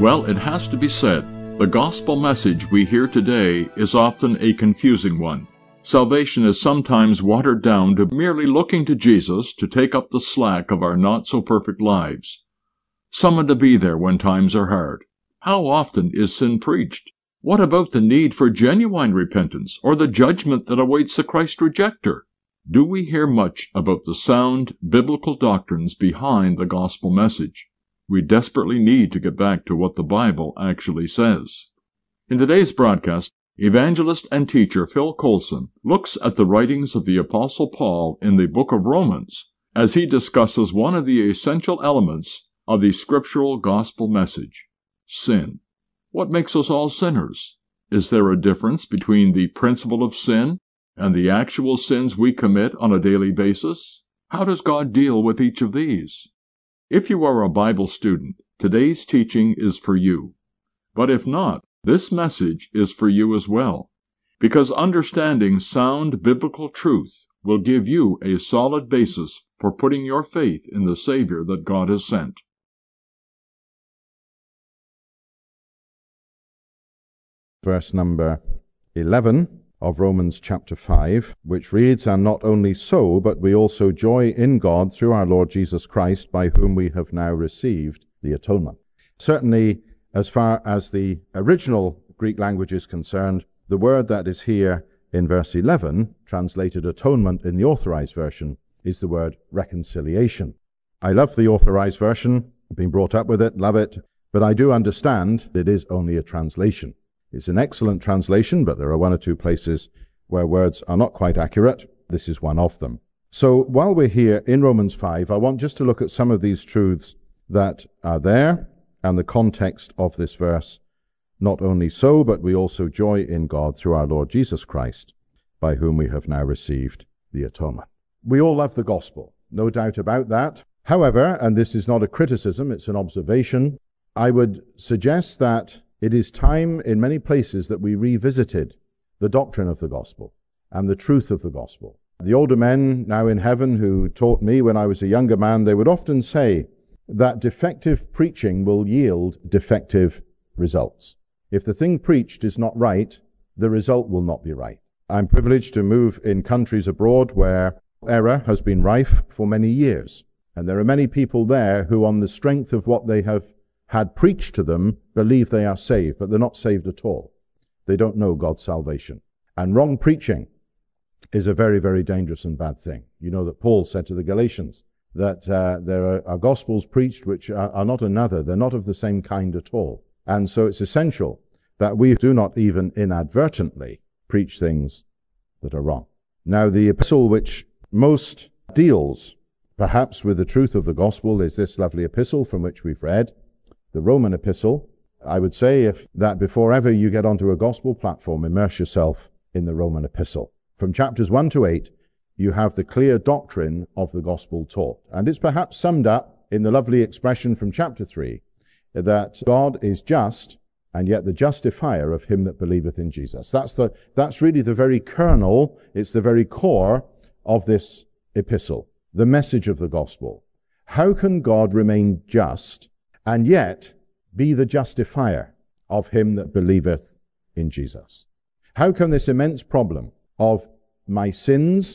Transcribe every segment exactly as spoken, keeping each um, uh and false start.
Well, it has to be said, the gospel message we hear today is often a confusing one. Salvation is sometimes watered down to merely looking to Jesus to take up the slack of our not-so-perfect lives. Someone to be there when times are hard. How often is sin preached? What about the need for genuine repentance, or the judgment that awaits the Christ rejecter? Do we hear much about the sound biblical doctrines behind the gospel message? We desperately need to get back to what the Bible actually says. In today's broadcast, evangelist and teacher Phil Coulson looks at the writings of the Apostle Paul in the book of Romans as he discusses one of the essential elements of the scriptural gospel message: sin. What makes us all sinners? Is there a difference between the principle of sin and the actual sins we commit on a daily basis? How does God deal with each of these? If you are a Bible student, today's teaching is for you. But if not, this message is for you as well, because understanding sound biblical truth will give you a solid basis for putting your faith in the Savior that God has sent. Verse number eleven of Romans chapter five, which reads, "And not only so, but we also joy in God through our Lord Jesus Christ, by whom we have now received the atonement." Certainly, as far as the original Greek language is concerned, the word that is here in verse eleven, translated atonement in the Authorized Version, is the word reconciliation. I love the Authorized Version. I've been brought up with it, love it, but I do understand it is only a translation. It's an excellent translation, but there are one or two places where words are not quite accurate. This is one of them. So while we're here in Romans five, I want just to look at some of these truths that are there and the context of this verse. Not only so, but we also joy in God through our Lord Jesus Christ, by whom we have now received the atonement. We all love the gospel, no doubt about that. However, and this is not a criticism, it's an observation, I would suggest that it is time in many places that we revisited the doctrine of the gospel and the truth of the gospel. The older men now in heaven who taught me when I was a younger man, they would often say that defective preaching will yield defective results. If the thing preached is not right, the result will not be right. I'm privileged to move in countries abroad where error has been rife for many years, and there are many people there who, on the strength of what they have had preached to them, believe they are saved, but they're not saved at all. They don't know God's salvation. And wrong preaching is a very, very dangerous and bad thing. You know that Paul said to the Galatians that uh, there are, are gospels preached which are, are not another. They're not of the same kind at all. And so it's essential that we do not even inadvertently preach things that are wrong. Now, the epistle which most deals perhaps with the truth of the gospel is this lovely epistle from which we've read, the Roman epistle. I would say if that before ever you get onto a gospel platform, immerse yourself in the Roman epistle. From chapters one to eight, you have the clear doctrine of the gospel taught. And it's perhaps summed up in the lovely expression from chapter three, that God is just, and yet the justifier of him that believeth in Jesus. That's the that's really the very kernel, it's the very core of this epistle, the message of the gospel. How can God remain just and yet be the justifier of him that believeth in Jesus? How can this immense problem of my sins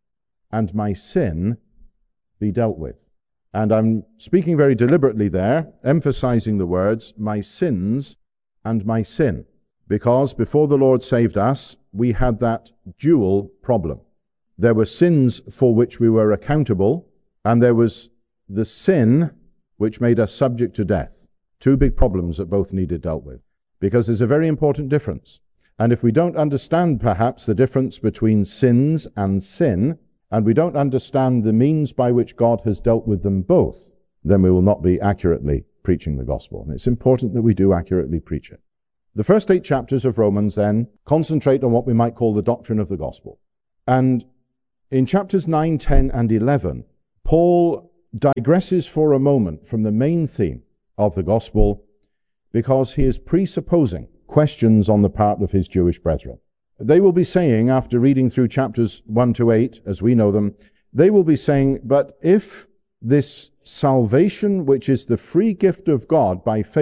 and my sin be dealt with? And I'm speaking very deliberately there, emphasizing the words, my sins and my sin, because before the Lord saved us, we had that dual problem. There were sins for which we were accountable, and there was the sin which made us subject to death. Two big problems that both needed dealt with, because there's a very important difference. And if we don't understand perhaps the difference between sins and sin, and we don't understand the means by which God has dealt with them both, then we will not be accurately preaching the gospel. And it's important that we do accurately preach it. The first eight chapters of Romans then concentrate on what we might call the doctrine of the gospel. And in chapters nine, ten, and eleven, Paul digresses for a moment from the main theme of the gospel because he is presupposing questions on the part of his Jewish brethren. They will be saying, after reading through chapters one to eight, as we know them, they will be saying, but if this salvation, which is the free gift of God by faith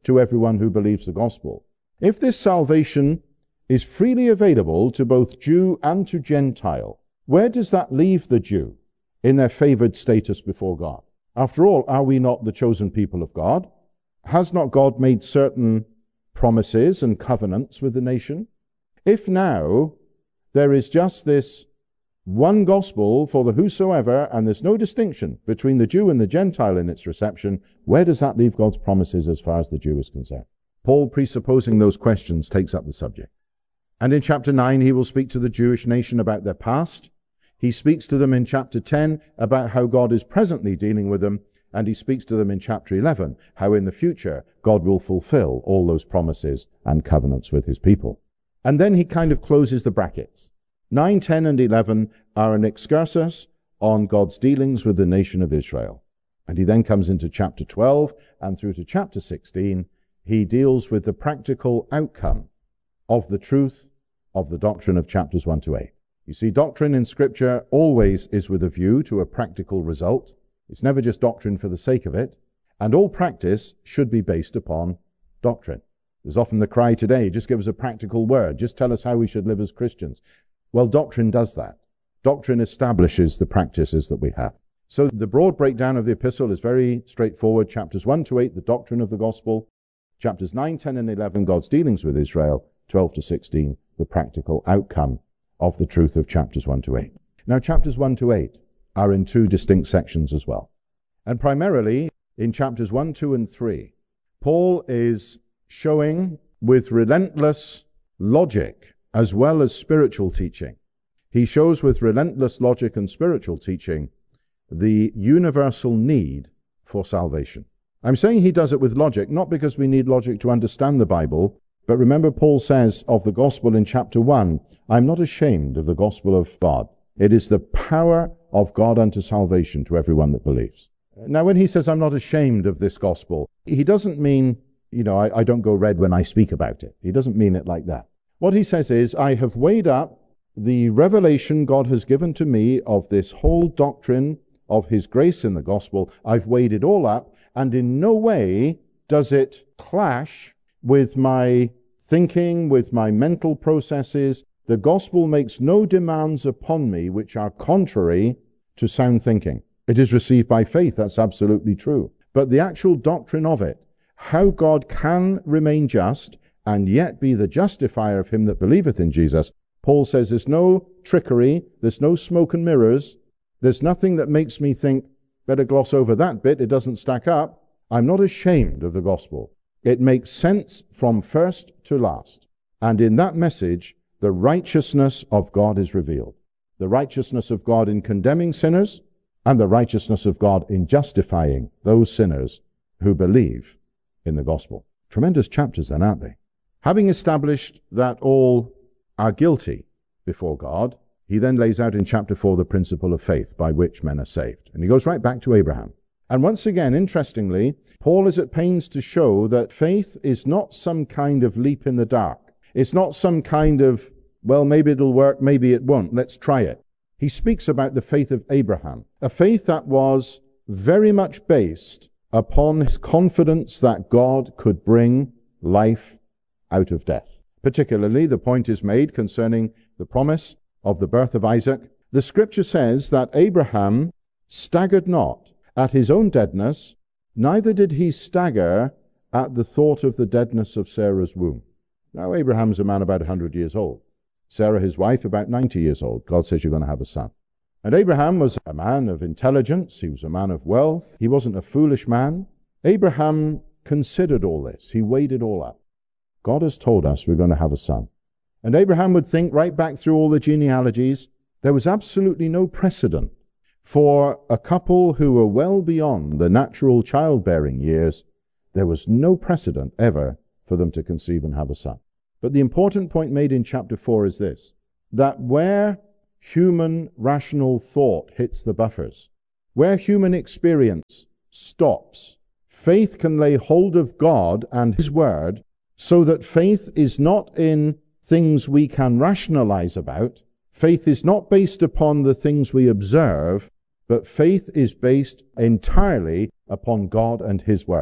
to everyone who believes the gospel. If this salvation is freely available to both Jew and to Gentile, where does that leave the Jew in their favored status before God? After all, are we not the chosen people of God? Has not God made certain promises and covenants with the nation? If now there is just this one gospel for the whosoever, and there's no distinction between the Jew and the Gentile in its reception, where does that leave God's promises as far as the Jew is concerned? Paul, presupposing those questions, takes up the subject. And in chapter nine, he will speak to the Jewish nation about their past. He speaks to them in chapter ten about how God is presently dealing with them. And he speaks to them in chapter eleven, how in the future God will fulfill all those promises and covenants with his people. And then he kind of closes the brackets. nine, ten, and eleven are an excursus on God's dealings with the nation of Israel. And he then comes into chapter twelve, and through to chapter sixteen, he deals with the practical outcome of the truth of the doctrine of chapters one to eight. You see, doctrine in Scripture always is with a view to a practical result. It's never just doctrine for the sake of it. And all practice should be based upon doctrine. There's often the cry today, just give us a practical word. Just tell us how we should live as Christians. Well, doctrine does that. Doctrine establishes the practices that we have. So the broad breakdown of the epistle is very straightforward. Chapters one to eight, the doctrine of the gospel. Chapters nine, ten, and eleven, God's dealings with Israel. twelve to sixteen, the practical outcome of the truth of chapters one to eight. Now, chapters one to eight are in two distinct sections as well. And primarily, in chapters one, two, and three, Paul is showing with relentless logic as well as spiritual teaching. He shows with relentless logic and spiritual teaching the universal need for salvation. I'm saying he does it with logic, not because we need logic to understand the Bible, but remember Paul says of the gospel in chapter one, I'm not ashamed of the gospel of God. It is the power of God unto salvation to everyone that believes. Now, when he says, I'm not ashamed of this gospel, he doesn't mean, you know, I, I don't go red when I speak about it. He doesn't mean it like that. What he says is, I have weighed up the revelation God has given to me of this whole doctrine of his grace in the gospel. I've weighed it all up, and in no way does it clash with my thinking, with my mental processes. The gospel makes no demands upon me which are contrary to sound thinking. It is received by faith, that's absolutely true. But the actual doctrine of it, how God can remain just and yet be the justifier of him that believeth in Jesus, Paul says there's no trickery, there's no smoke and mirrors, there's nothing that makes me think, better gloss over that bit, it doesn't stack up. I'm not ashamed of the gospel. It makes sense from first to last. And in that message, the righteousness of God is revealed. The righteousness of God in condemning sinners, and the righteousness of God in justifying those sinners who believe in the gospel. Tremendous chapters then, aren't they? Having established that all are guilty before God, he then lays out in chapter four the principle of faith by which men are saved. And he goes right back to Abraham. And once again, interestingly, Paul is at pains to show that faith is not some kind of leap in the dark. It's not some kind of, well, maybe it'll work, maybe it won't, let's try it. He speaks about the faith of Abraham, a faith that was very much based upon his confidence that God could bring life out of death. Particularly, the point is made concerning the promise of the birth of Isaac. The scripture says that Abraham staggered not at his own deadness, neither did he stagger at the thought of the deadness of Sarah's womb. Now, Abraham's a man about one hundred years old. Sarah, his wife, about ninety years old. God says you're going to have a son. And Abraham was a man of intelligence. He was a man of wealth. He wasn't a foolish man. Abraham considered all this. He weighed it all up. God has told us we're going to have a son. And Abraham would think right back through all the genealogies, there was absolutely no precedent for a couple who were well beyond the natural childbearing years. There was no precedent ever for them to conceive and have a son. But the important point made in chapter four is this, that where human rational thought hits the buffers, where human experience stops, faith can lay hold of God and his word, so that faith is not in things we can rationalize about. Faith is not based upon the things we observe, but faith is based entirely upon God and his word.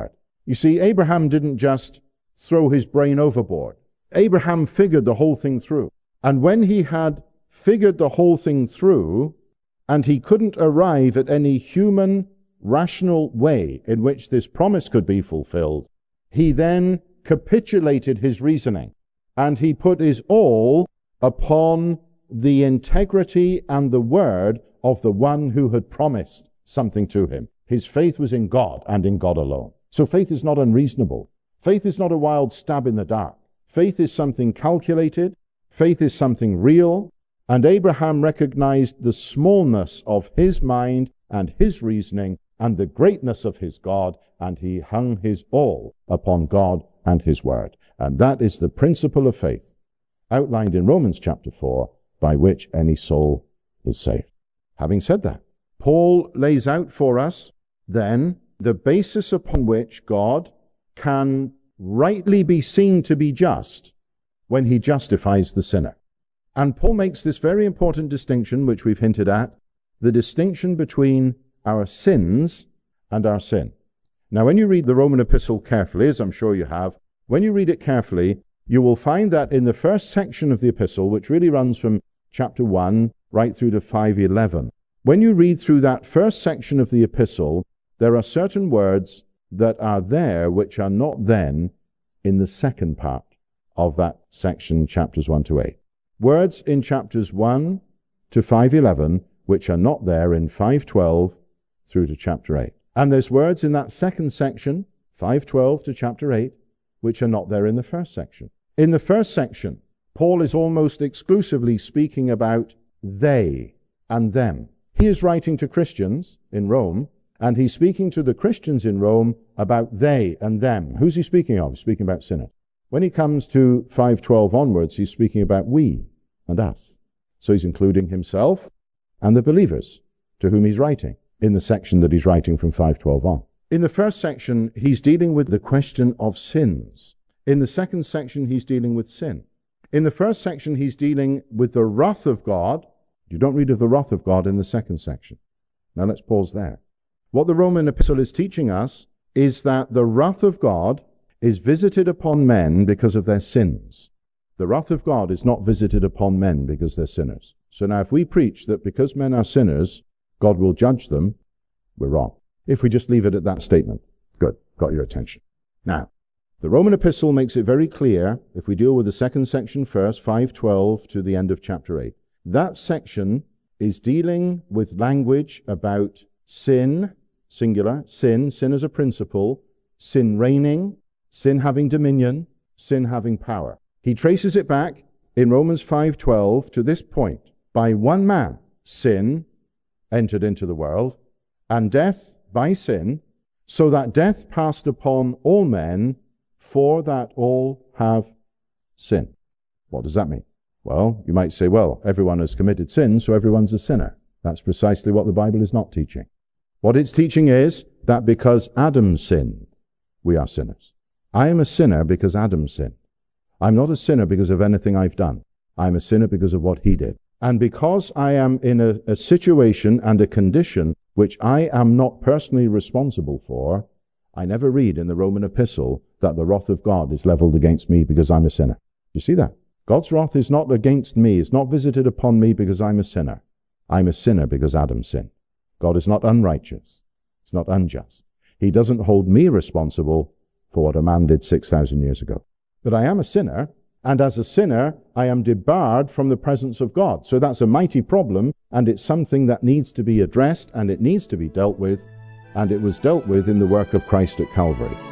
You see, Abraham didn't just throw his brain overboard. Abraham figured the whole thing through. And when he had figured the whole thing through, and he couldn't arrive at any human, rational way in which this promise could be fulfilled, he then capitulated his reasoning, and he put his all upon the integrity and the word of the one who had promised something to him. His faith was in God and in God alone. So faith is not unreasonable. Faith is not a wild stab in the dark. Faith is something calculated. Faith is something real. And Abraham recognized the smallness of his mind and his reasoning and the greatness of his God, and he hung his all upon God and his word. And that is the principle of faith outlined in Romans chapter four, by which any soul is saved. Having said that, Paul lays out for us then the basis upon which God can rightly be seen to be just when he justifies the sinner. And Paul makes this very important distinction, which we've hinted at, the distinction between our sins and our sin. Now, when you read the Roman epistle carefully, as I'm sure you have, when you read it carefully, you will find that in the first section of the epistle, which really runs from chapter one right through to five eleven, when you read through that first section of the epistle, there are certain words that are there which are not then in the second part of that section, chapters one to eight. Words in chapters one to five eleven which are not there in five twelve through to chapter eight. And there's words in that second section, five twelve to chapter eight, which are not there in the first section. In the first section, Paul is almost exclusively speaking about they and them. He is writing to Christians in Rome, and he's speaking to the Christians in Rome about they and them. Who's he speaking of? He's speaking about sinners. When he comes to five twelve onwards, he's speaking about we and us. So he's including himself and the believers to whom he's writing in the section that he's writing from five twelve on. In the first section, he's dealing with the question of sins. In the second section, he's dealing with sin. In the first section, he's dealing with the wrath of God. You don't read of the wrath of God in the second section. Now let's pause there. What the Roman epistle is teaching us is that the wrath of God is visited upon men because of their sins. The wrath of God is not visited upon men because they're sinners. So now if we preach that because men are sinners, God will judge them, we're wrong. If we just leave it at that statement, good, got your attention. Now, the Roman epistle makes it very clear, if we deal with the second section first, five twelve to the end of chapter eight, that section is dealing with language about sin, singular, sin, sin as a principle, sin reigning, sin having dominion, sin having power. He traces it back in Romans five twelve to this point. By one man, sin entered into the world, and death by sin, so that death passed upon all men, for that all have sinned. What does that mean? Well, you might say, well, everyone has committed sin, so everyone's a sinner. That's precisely what the Bible is not teaching. What it's teaching is that because Adam sinned, we are sinners. I am a sinner because Adam sinned. I'm not a sinner because of anything I've done. I'm a sinner because of what he did. And because I am in a, a situation and a condition which I am not personally responsible for, I never read in the Roman epistle that the wrath of God is leveled against me because I'm a sinner. You see that? God's wrath is not against me. It's not visited upon me because I'm a sinner. I'm a sinner because Adam sinned. God is not unrighteous. It's not unjust. He doesn't hold me responsible for what a man did six thousand years ago. But I am a sinner, and as a sinner, I am debarred from the presence of God. So that's a mighty problem, and it's something that needs to be addressed, and it needs to be dealt with, and it was dealt with in the work of Christ at Calvary.